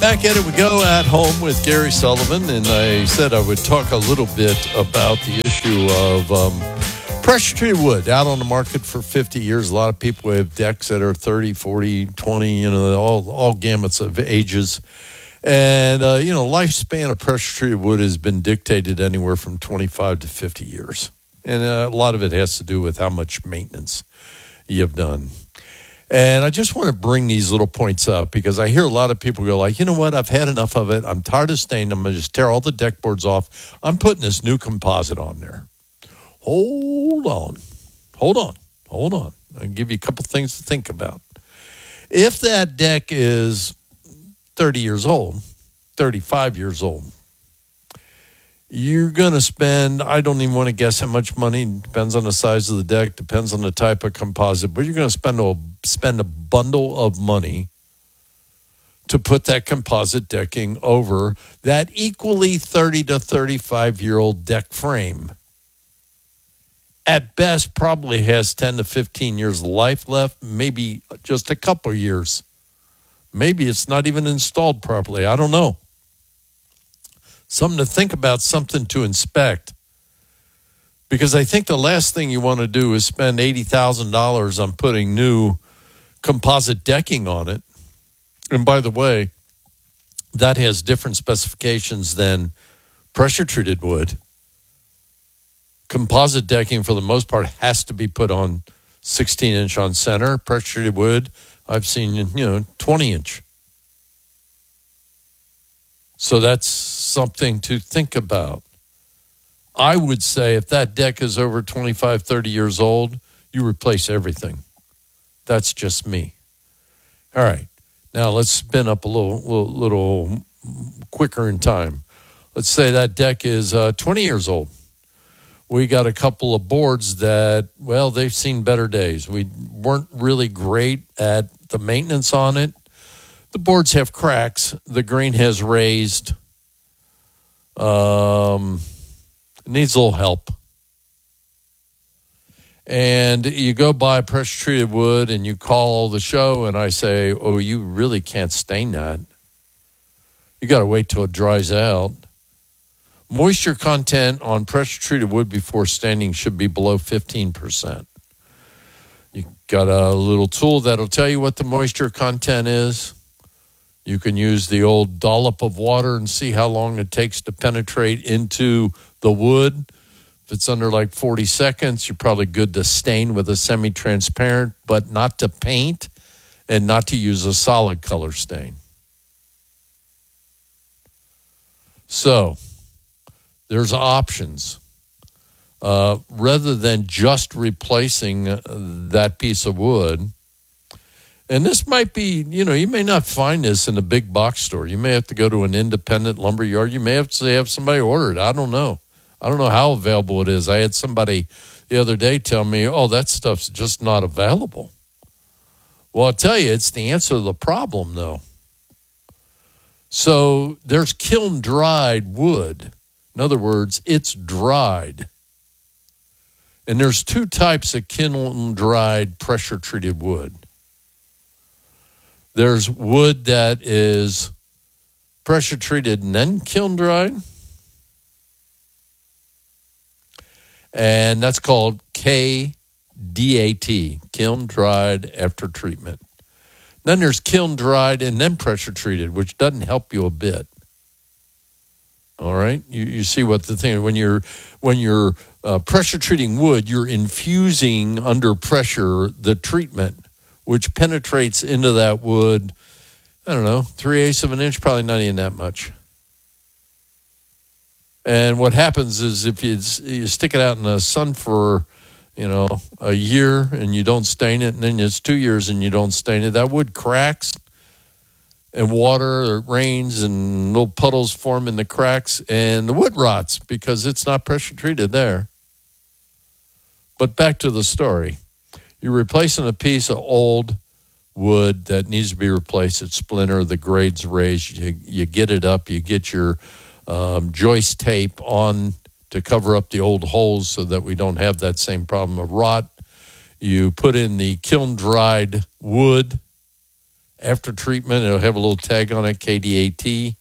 Back at it we go at home with Gary Sullivan, and I said I would talk a little bit about the issue of pressure-treated wood out on the market for 50 years. A lot of people have decks that are 30, 40, 20, all gamuts of ages. And, lifespan of pressure-treated wood has been dictated anywhere from 25 to 50 years. And a lot of it has to do with how much maintenance you've done. And I just want to bring these little points up because I hear a lot of people go like, you know what, I've had enough of it. I'm tired of staining. I'm going to just tear all the deck boards off. I'm putting this new composite on there. Hold on. I'll give you a couple things to think about. If that deck is 30 years old, 35 years old, you're going to spend, I don't even want to guess how much money. Depends on the size of the deck, depends on the type of composite, but you're going to spend a bundle of money to put that composite decking over that equally 30 to 35-year-old deck frame. At best, probably has 10 to 15 years of life left, maybe just a couple years. Maybe it's not even installed properly. I don't know. Something to think about, something to inspect. Because I think the last thing you want to do is spend $80,000 on putting new composite decking on it. And by the way, that has different specifications than pressure-treated wood. Composite decking, for the most part, has to be put on 16-inch on center. Pressure-treated wood, I've seen, 20-inch. So that's something to think about. I would say if that deck is over 25, 30 years old, you replace everything. That's just me. All right. Now let's spin up a little quicker in time. Let's say that deck is 20 years old. We got a couple of boards that, well, they've seen better days. We weren't really great at the maintenance on it. The boards have cracks. The grain has raised. It needs a little help. And you go buy pressure-treated wood and you call the show and I say, oh, you really can't stain that. You got to wait till it dries out. Moisture content on pressure-treated wood before staining should be below 15%. You got a little tool that'll tell you what the moisture content is. You can use the old dollop of water and see how long it takes to penetrate into the wood. If it's under like 40 seconds, you're probably good to stain with a semi-transparent, but not to paint and not to use a solid color stain. So there's options. Rather than just replacing that piece of wood, and this might be, you may not find this in a big box store. You may have to go to an independent lumber yard. You may have to have somebody order it. I don't know. I don't know how available it is. I had somebody the other day tell me, oh, that stuff's just not available. Well, I'll tell you, it's the answer to the problem, though. So there's kiln-dried wood. In other words, it's dried. And there's two types of kiln-dried pressure-treated wood. There's wood that is pressure-treated and then kiln-dried. And that's called KDAT, kiln-dried after treatment. Then there's kiln-dried and then pressure-treated, which doesn't help you a bit. All right? You see what the thing, when you're pressure-treating wood, you're infusing under pressure the treatment, which penetrates into that wood, 3/8 of an inch, probably not even that much. And what happens is if you stick it out in the sun for, a year and you don't stain it, and then it's 2 years and you don't stain it, that wood cracks and water rains and little puddles form in the cracks and the wood rots because it's not pressure treated there. But back to the story. You're replacing a piece of old wood that needs to be replaced. It's splinter, the grade's raised. You get it up. You get your joist tape on to cover up the old holes so that we don't have that same problem of rot. You put in the kiln-dried wood, After treatment, it'll have a little tag on it, KDAT.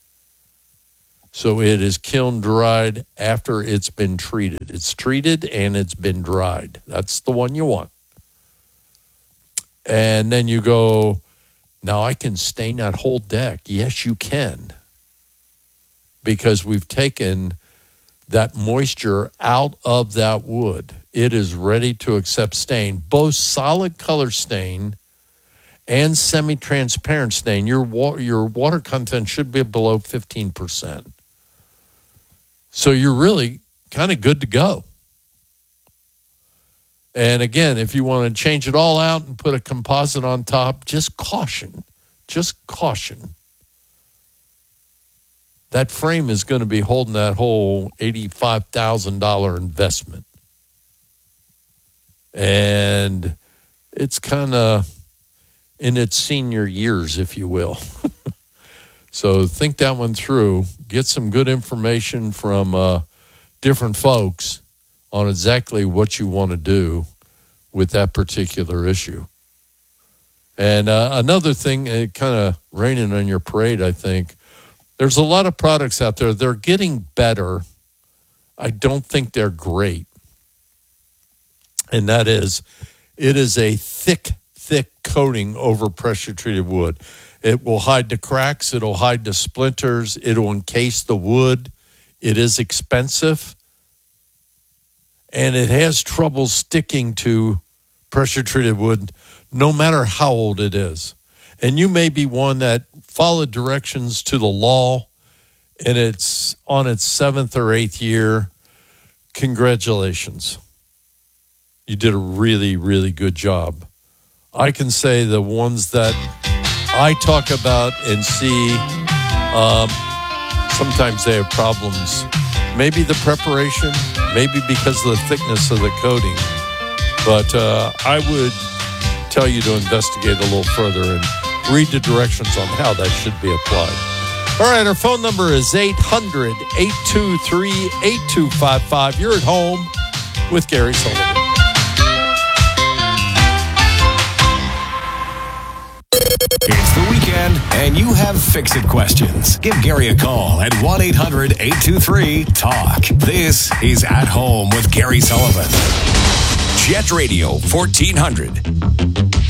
So it is kiln dried after it's been treated. It's treated and it's been dried. That's the one you want. And then you go, now I can stain that whole deck. Yes, you can. Because we've taken that moisture out of that wood. It is ready to accept stain, both solid color stain and semi-transparent stain. Your water content should be below 15%. So you're really kind of good to go. And again, if you want to change it all out and put a composite on top, just caution. Just caution. That frame is going to be holding that whole $85,000 investment. And it's kind of in its senior years, if you will. So think that one through. Get some good information from different folks on exactly what you want to do with that particular issue. And another thing, kind of raining on your parade, I think, there's a lot of products out there. They're getting better. I don't think they're great. And that is, it is a thick coating over pressure-treated wood. It will hide the cracks. It'll hide the splinters. It'll encase the wood. It is expensive. And it has trouble sticking to pressure-treated wood no matter how old it is. And you may be one that followed directions to the law, and it's on its 7th or 8th year. Congratulations. You did a really, really good job. I can say the ones that I talk about and see, sometimes they have problems. Maybe the preparation, maybe because of the thickness of the coating. But I would tell you to investigate a little further and read the directions on how that should be applied. All right, our phone number is 800-823-8255. You're at home with Gary Sullivan. It's the weekend, and you have fix-it questions. Give Gary a call at 1-800-823-TALK. This is At Home with Gary Sullivan. Jet Radio 1400.